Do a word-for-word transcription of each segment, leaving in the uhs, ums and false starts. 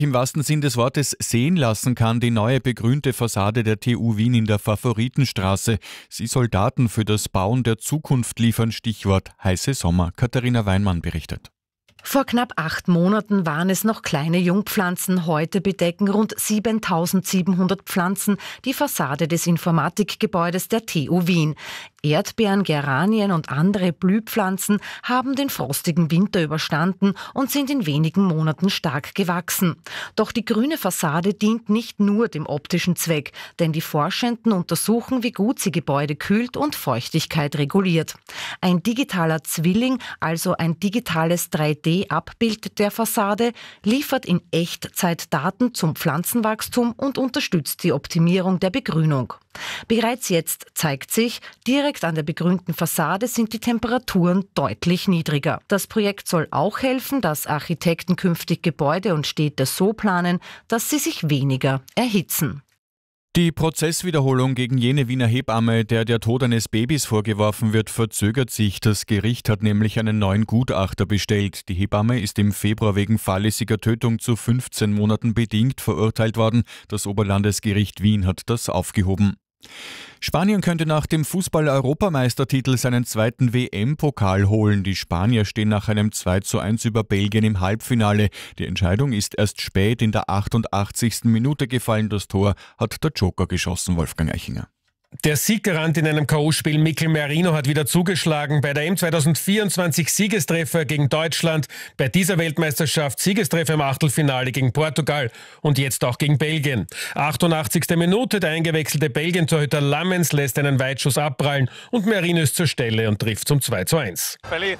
Im wahrsten Sinn des Wortes sehen lassen kann die neue begrünte Fassade der T U Wien in der Favoritenstraße. Sie soll Daten für das Bauen der Zukunft liefern, Stichwort heiße Sommer. Katharina Weinmann berichtet. Vor knapp acht Monaten waren es noch kleine Jungpflanzen. Heute bedecken rund siebentausendsiebenhundert Pflanzen die Fassade des Informatikgebäudes der T U Wien. Erdbeeren, Geranien und andere Blühpflanzen haben den frostigen Winter überstanden und sind in wenigen Monaten stark gewachsen. Doch die grüne Fassade dient nicht nur dem optischen Zweck, denn die Forschenden untersuchen, wie gut sie Gebäude kühlt und Feuchtigkeit reguliert. Ein digitaler Zwilling, also ein digitales drei D Abbild der Fassade, liefert in Echtzeit Daten zum Pflanzenwachstum und unterstützt die Optimierung der Begrünung. Bereits jetzt zeigt sich, direkt an der begrünten Fassade sind die Temperaturen deutlich niedriger. Das Projekt soll auch helfen, dass Architekten künftig Gebäude und Städte so planen, dass sie sich weniger erhitzen. Die Prozesswiederholung gegen jene Wiener Hebamme, der der Tod eines Babys vorgeworfen wird, verzögert sich. Das Gericht hat nämlich einen neuen Gutachter bestellt. Die Hebamme ist im Februar wegen fahrlässiger Tötung zu fünfzehn Monaten bedingt verurteilt worden. Das Oberlandesgericht Wien hat das aufgehoben. Spanien könnte nach dem Fußball-Europameistertitel seinen zweiten W M-Pokal holen. Die Spanier stehen nach einem zwei zu eins über Belgien im Halbfinale. Die Entscheidung ist erst spät in der achtundachtzigsten Minute gefallen. Das Tor hat der Joker geschossen, Wolfgang Eichinger. Der Sieggarant in einem K O-Spiel Mikel Merino hat wieder zugeschlagen. Bei der E M zweitausendvierundzwanzig Siegestreffer gegen Deutschland, bei dieser Weltmeisterschaft Siegestreffer im Achtelfinale gegen Portugal und jetzt auch gegen Belgien. achtundachtzigste Minute, der eingewechselte Belgien-Torhüter Lammens lässt einen Weitschuss abprallen und Merino ist zur Stelle und trifft zum zwei zu eins.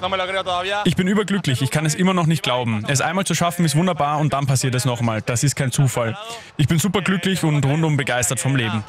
Ich bin überglücklich, ich kann es immer noch nicht glauben. Es einmal zu schaffen ist wunderbar und dann passiert es nochmal. Das ist kein Zufall. Ich bin superglücklich und rundum begeistert vom Leben.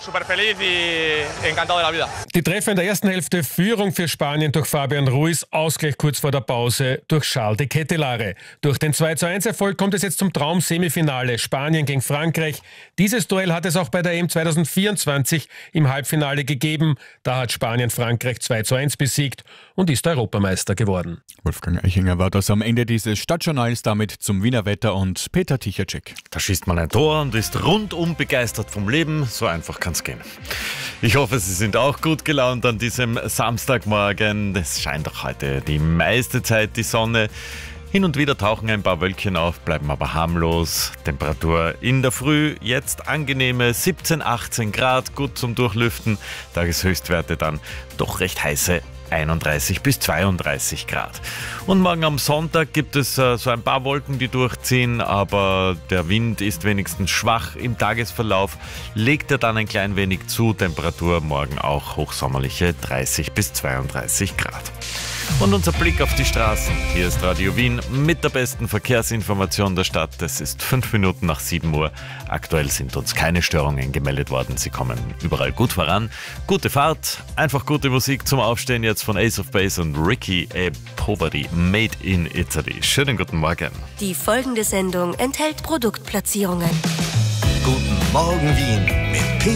Die Treffer in der ersten Hälfte, Führung für Spanien durch Fabian Ruiz, Ausgleich kurz vor der Pause durch Charles de Ketelaere. Durch den zwei zu eins Erfolg kommt es jetzt zum Traum-Semifinale, Spanien gegen Frankreich. Dieses Duell hat es auch bei der E M zweitausendvierundzwanzig im Halbfinale gegeben. Da hat Spanien Frankreich zwei zu eins besiegt und ist Europameister geworden. Wolfgang Eichinger war das am Ende dieses Stadtjournals, damit zum Wiener Wetter und Peter Tichacek. Da schießt man ein Tor und ist rundum begeistert vom Leben. So einfach kann es gehen. Ich hoffe, Sie sind auch gut gelaunt an diesem Samstagmorgen. Es scheint auch heute die meiste Zeit die Sonne. Hin und wieder tauchen ein paar Wölkchen auf, bleiben aber harmlos. Temperatur in der Früh jetzt angenehme siebzehn, achtzehn Grad, gut zum Durchlüften. Tageshöchstwerte dann doch recht heiße einunddreißig bis zweiunddreißig Grad. Und morgen am Sonntag gibt es äh, so ein paar Wolken, die durchziehen, aber der Wind ist wenigstens schwach im Tagesverlauf, legt er dann ein klein wenig zu, Temperatur morgen auch hochsommerliche dreißig bis zweiunddreißig Grad. Und unser Blick auf die Straßen. Hier ist Radio Wien mit der besten Verkehrsinformation der Stadt. Es ist fünf Minuten nach sieben Uhr. Aktuell sind uns keine Störungen gemeldet worden. Sie kommen überall gut voran. Gute Fahrt, einfach gute Musik zum Aufstehen jetzt von Ace of Base und Ricky A. Poveri, Made in Italy. Schönen guten Morgen. Die folgende Sendung enthält Produktplatzierungen. Guten Morgen Wien mit P